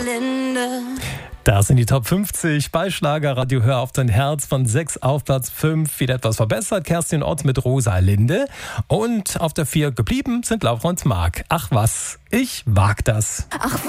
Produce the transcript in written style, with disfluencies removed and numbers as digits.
Rosalinde. Das sind die Top 50 bei Schlagerradio Hör auf dein Herz, von 6 auf Platz 5. Wieder etwas verbessert. Kerstin Ott mit Rosalinde. Und auf der 4 geblieben sind Laura und Marc. Ach was, ich wag das. Ach